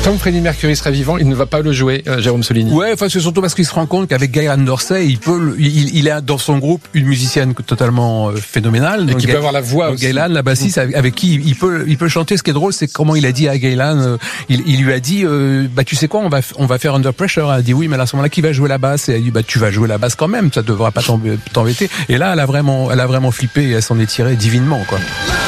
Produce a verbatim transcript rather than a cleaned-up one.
Tant que Freddie Mercury sera vivant, il ne va pas le jouer, euh, Jérôme Soligny. Ouais, enfin c'est surtout parce qu'il se rend compte qu'avec Gail Dorsey, il peut, il, il a dans son groupe une musicienne totalement phénoménale. Et qui peut avoir la voix aussi. Gaylan, la bassiste, avec, avec qui il peut, il peut chanter. Ce qui est drôle, c'est comment il a dit à Gaylan, euh, il, il lui a dit, euh, bah tu sais quoi, on va, on va faire Under Pressure. Elle a dit oui, mais à ce moment-là, qui va jouer la basse? Et elle a dit bah tu vas jouer la basse quand même, ça devra pas t'embêter. Et là, elle a vraiment, elle a vraiment flippé et elle s'en est tirée divinement, quoi.